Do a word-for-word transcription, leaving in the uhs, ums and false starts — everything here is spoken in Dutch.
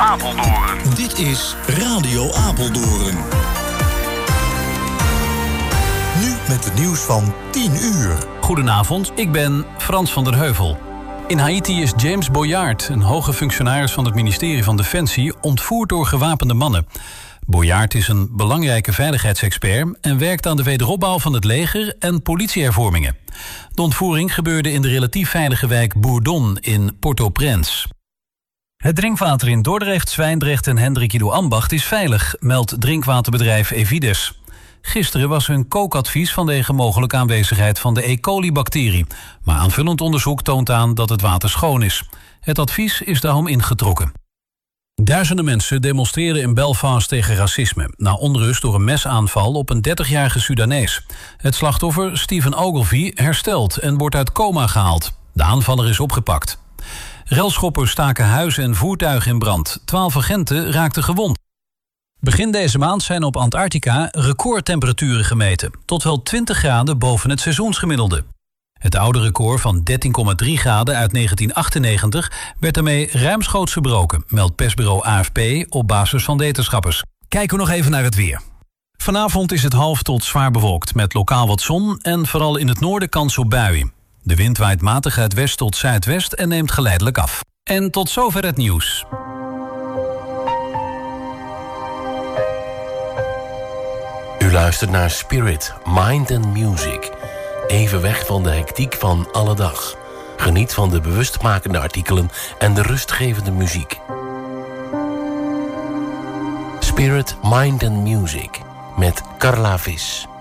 Apeldoorn. Dit is Radio Apeldoorn. Nu met het nieuws van tien uur. Goedenavond, ik ben Frans van der Heuvel. In Haiti is James Boyard, een hoge functionaris van het ministerie van Defensie, ontvoerd door gewapende mannen. Boyard is een belangrijke veiligheidsexpert en werkt aan de wederopbouw van het leger en politiehervormingen. De ontvoering gebeurde in de relatief veilige wijk Bourdon in Port-au-Prince. Het drinkwater in Dordrecht, Zwijndrecht en Hendrikido-Ambacht is veilig, meldt drinkwaterbedrijf Evides. Gisteren was hun kookadvies vanwege mogelijke aanwezigheid van de E. coli-bacterie. Maar aanvullend onderzoek toont aan dat het water schoon is. Het advies is daarom ingetrokken. Duizenden mensen demonstreren in Belfast tegen racisme, na onrust door een mesaanval op een dertigjarige Sudanees. Het slachtoffer, Stephen Ogilvie, herstelt en wordt uit coma gehaald. De aanvaller is opgepakt. Relschoppers staken huizen en voertuigen in brand. Twaalf agenten raakten gewond. Begin deze maand zijn op Antarctica recordtemperaturen gemeten, tot wel twintig graden boven het seizoensgemiddelde. Het oude record van dertien komma drie graden uit negentien achtennegentig werd daarmee ruimschoots verbroken, meldt persbureau A F P op basis van wetenschappers. Kijken we nog even naar het weer. Vanavond is het half tot zwaar bewolkt met lokaal wat zon en vooral in het noorden kans op buien. De wind waait matig uit west tot zuidwest en neemt geleidelijk af. En tot zover het nieuws. U luistert naar Spirit, Mind and Music. Even weg van de hectiek van alle dag. Geniet van de bewustmakende artikelen en de rustgevende muziek. Spirit, Mind and Music met Carla Vis.